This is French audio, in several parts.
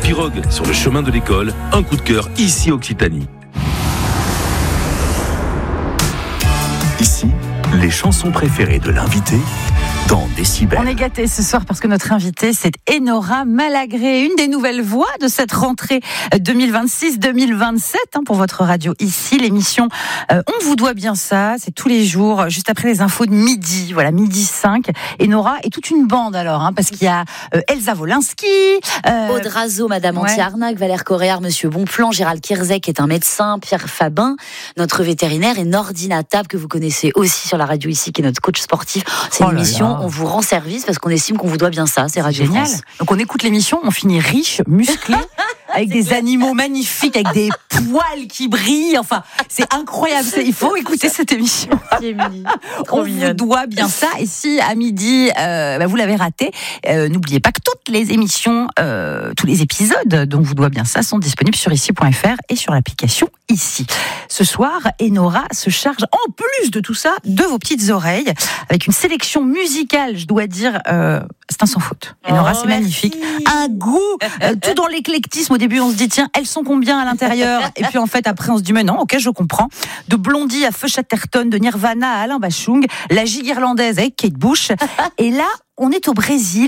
pirogue sur le chemin de l'école, un coup de cœur ici Occitanie. Ici, les chansons préférées de l'invité dans Décibel. On est gâtés ce soir parce que notre invitée, c'est Enora Malagré, une des nouvelles voix de cette rentrée 2026-2027 pour votre radio ici. L'émission On vous doit bien ça, c'est tous les jours, juste après les infos de midi, voilà, midi 5. Enora et toute une bande alors, parce qu'il y a Elsa Wolinski, Aude Razo, Madame Anti-Arnaque, Valère Coréard, Monsieur Bonplan, Gérald Kirzek qui est un médecin, Pierre Fabin, notre vétérinaire, et Nordina Tab que vous connaissez aussi sur la radio ici, qui est notre coach sportif. C'est une émission, on vous rend service parce qu'on estime qu'on vous doit bien ça, c'est Radio génial. France. Donc on écoute l'émission, on finit riche, musclé, avec des animaux magnifiques, avec des poils qui brillent, enfin c'est incroyable, il faut écouter cette émission. On vous doit bien ça, et si à midi vous l'avez raté, n'oubliez pas que toutes les émissions, tous les épisodes dont vous doit bien ça sont disponibles sur ici.fr et sur l'application Ici. Ce soir, Enora se charge en plus de tout ça de vos petites oreilles, avec une sélection musicale, je dois dire, c'est un sans faute. Enora, c'est magnifique. Un goût, tout dans l'éclectisme. Au début, on se dit, tiens, elles sont combien à l'intérieur? Et puis en fait, après, on se dit, mais non, ok, je comprends. De Blondie à Feu Chatterton, de Nirvana à Alain Bachung, la gigue irlandaise avec Kate Bush. Et là, on est au Brésil.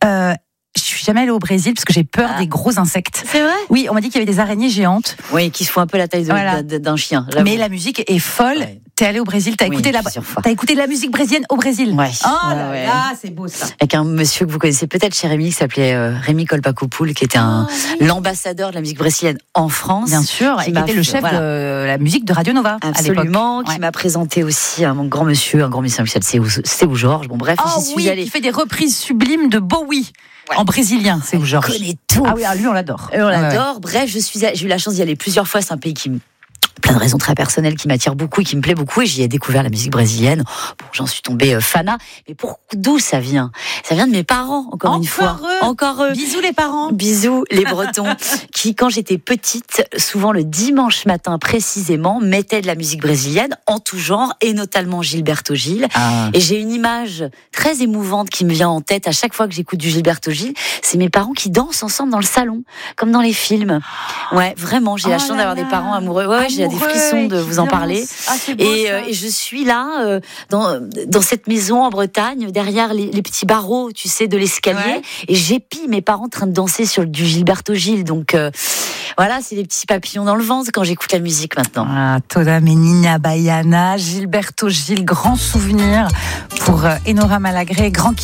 Je suis jamais allée au Brésil parce que j'ai peur des gros insectes. C'est vrai? Oui, on m'a dit qu'il y avait des araignées géantes. Oui, qui se font un peu la taille d'un chien. J'avoue. Mais la musique est folle. Ouais. T'es allée au Brésil, t'as écouté de la musique brésilienne au Brésil. Ouais. Oh là, c'est beau ça. Avec un monsieur que vous connaissez peut-être chez Rémi, qui s'appelait Rémi Kolpakopoul, qui était l'ambassadeur de la musique brésilienne en France. Bien sûr, et qui était le chef de la musique de Radio Nova. Absolument, à l'époque. Qui m'a présenté aussi un grand monsieur Michel Seu Georges. Bon bref, j'y suis allée. Qui fait des reprises sublimes de Bowie. Ouais. En brésilien, c'est où Georges. On connaît tout. Ah oui, lui on l'adore. On l'adore. Bref, j'ai eu la chance d'y aller plusieurs fois. C'est un pays qui plein de raisons très personnelles qui m'attirent beaucoup et qui me plaît beaucoup, et j'y ai découvert la musique brésilienne. Bon, j'en suis tombée fana, mais d'où ça vient? Ça vient de mes parents, encore une fois. Encore eux. Bisous les parents. Bisous les Bretons, qui, quand j'étais petite, souvent le dimanche matin précisément, mettaient de la musique brésilienne en tout genre, et notamment Gilberto Gil. Et j'ai une image très émouvante qui me vient en tête à chaque fois que j'écoute du Gilberto Gil. C'est mes parents qui dansent ensemble dans le salon, comme dans les films. Ouais, vraiment, j'ai la chance d'avoir des parents amoureux. Ouais, j'ai des frissons de vous en parler. Et je suis là, dans cette maison en Bretagne, derrière les petits barreaux, tu sais, de l'escalier, et j'épie mes parents en train de danser sur du Gilberto Gil. Donc voilà, c'est des petits papillons dans le ventre quand j'écoute la musique maintenant. Ah, Toda Menina Baiana, Gilberto Gil, grand souvenir pour Enora Malagré, grand